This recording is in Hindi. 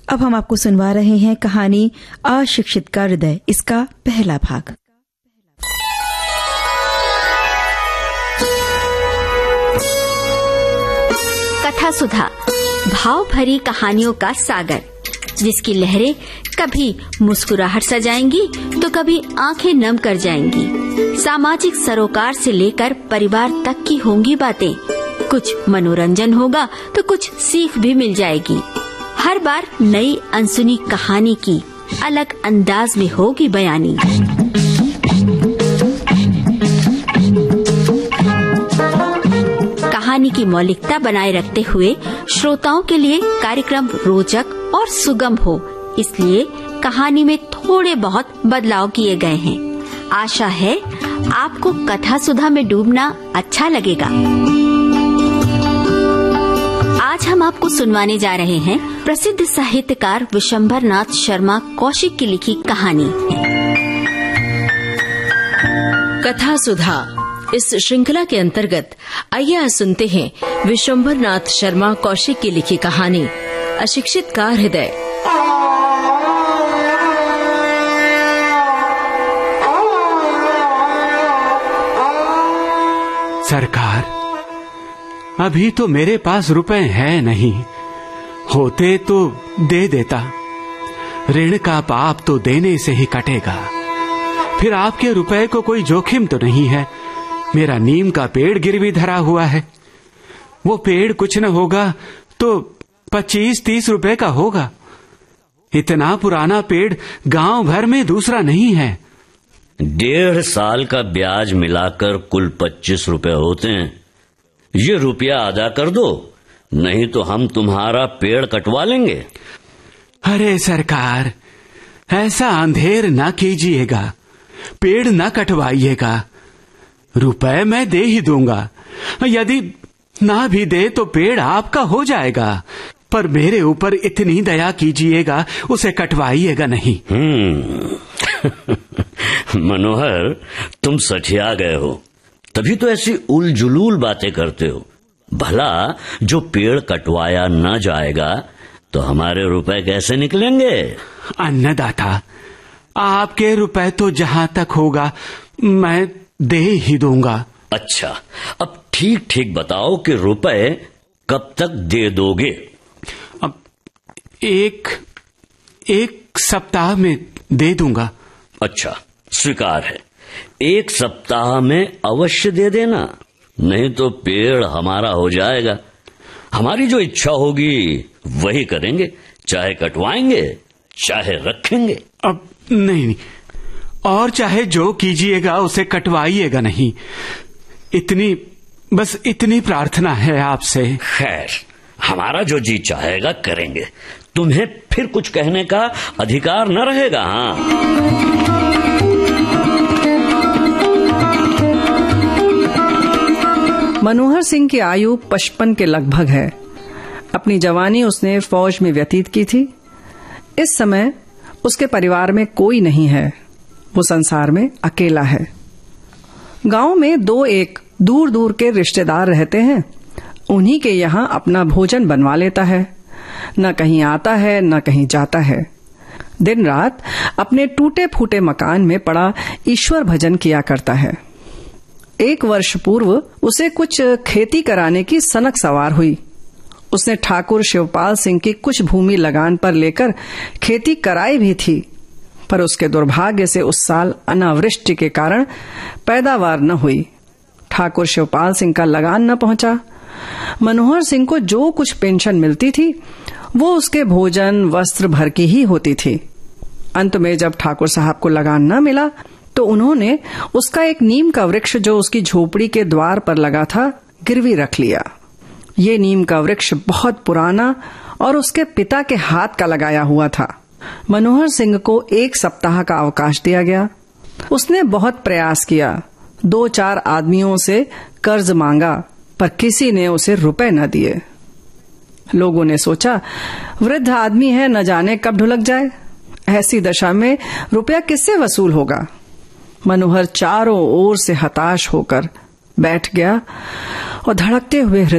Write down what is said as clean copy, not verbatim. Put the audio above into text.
अब हम आपको सुनवा रहे हैं कहानी अशिक्षित का हृदय, इसका पहला भाग। कथा सुधा, भाव भरी कहानियों का सागर, जिसकी लहरें कभी मुस्कुराहट सजाएंगी तो कभी आंखें नम कर जाएंगी। सामाजिक सरोकार से लेकर परिवार तक की होंगी बातें। कुछ मनोरंजन होगा तो कुछ सीख भी मिल जाएगी। हर बार नई अनसुनी कहानी की अलग अंदाज में होगी बयानी। कहानी की मौलिकता बनाए रखते हुए श्रोताओं के लिए कार्यक्रम रोचक और सुगम हो, इसलिए कहानी में थोड़े बहुत बदलाव किए गए हैं। आशा है आपको कथा सुधा में डूबना अच्छा लगेगा। आज हम आपको सुनवाने जा रहे हैं प्रसिद्ध साहित्यकार विशंभर नाथ शर्मा कौशिक की लिखी कहानी कथा सुधा। इस श्रृंखला के अंतर्गत आइए आज सुनते हैं विशंभर नाथ शर्मा कौशिक की लिखी कहानी अशिक्षित का हृदय। सरकार, अभी तो मेरे पास रुपए है नहीं, होते तो दे देता। ऋण का पाप तो देने से ही कटेगा। फिर आपके रुपए को कोई जोखिम तो नहीं है। मेरा नीम का पेड़ गिरवी धरा हुआ है। वो पेड़ कुछ न होगा तो 25-30 रुपए का होगा। इतना पुराना पेड़ गांव भर में दूसरा नहीं है। 1.5 साल का ब्याज मिलाकर कुल 25 रुपए होते हैं। ये रुपया अदा कर दो, नहीं तो हम तुम्हारा पेड़ कटवा लेंगे। अरे सरकार, ऐसा अंधेर न कीजिएगा, पेड़ न कटवाइएगा। रुपए मैं दे ही दूंगा। यदि ना भी दे तो पेड़ आपका हो जाएगा, पर मेरे ऊपर इतनी दया कीजिएगा, उसे कटवाइएगा नहीं। मनोहर, तुम सठिया गए हो, तभी तो ऐसी उलझुलूल बातें करते हो। भला जो पेड़ कटवाया न जाएगा तो हमारे रुपए कैसे निकलेंगे? अन्नदाता, आपके रुपए तो जहां तक होगा मैं दे ही दूंगा। अच्छा, अब ठीक ठीक बताओ कि रुपए कब तक दे दोगे? अब एक सप्ताह में दे दूंगा। अच्छा, स्वीकार है। 1 सप्ताह में अवश्य दे देना, नहीं तो पेड़ हमारा हो जाएगा। हमारी जो इच्छा होगी वही करेंगे, चाहे कटवाएंगे चाहे रखेंगे। अब नहीं, और चाहे जो कीजिएगा उसे कटवाइएगा नहीं। बस इतनी प्रार्थना है आपसे। खैर, हमारा जो जी चाहेगा करेंगे। तुम्हें फिर कुछ कहने का अधिकार न रहेगा। हाँ, मनोहर सिंह की आयु 55 के लगभग है। अपनी जवानी उसने फौज में व्यतीत की थी। इस समय उसके परिवार में कोई नहीं है। वो संसार में अकेला है। गांव में 2-1 दूर दूर के रिश्तेदार रहते हैं। उन्हीं के यहाँ अपना भोजन बनवा लेता है। न कहीं आता है न कहीं जाता है। दिन रात अपने टूटे फूटे मकान में पड़ा ईश्वर भजन किया करता है। 1 वर्ष पूर्व उसे कुछ खेती कराने की सनक सवार हुई। उसने ठाकुर शिवपाल सिंह की कुछ भूमि लगान पर लेकर खेती कराई भी थी, पर उसके दुर्भाग्य से उस साल अनावृष्टि के कारण पैदावार न हुई। ठाकुर शिवपाल सिंह का लगान न पहुंचा। मनोहर सिंह को जो कुछ पेंशन मिलती थी वो उसके भोजन वस्त्र भर की ही होती थी। अंत में जब ठाकुर साहब को लगान न मिला तो उन्होंने उसका एक नीम का वृक्ष जो उसकी झोपड़ी के द्वार पर लगा था गिरवी रख लिया। ये नीम का वृक्ष बहुत पुराना और उसके पिता के हाथ का लगाया हुआ था। मनोहर सिंह को 1 सप्ताह का अवकाश दिया गया। उसने बहुत प्रयास किया, 2-4 आदमियों से कर्ज मांगा, पर किसी ने उसे रुपए न दिए। लोगों ने सोचा वृद्ध आदमी है, न जाने कब ढुलक जाए। ऐसी दशा में रुपया किससे वसूल होगा। मनोहर चारों ओर से हताश होकर बैठ गया और धड़कते हुए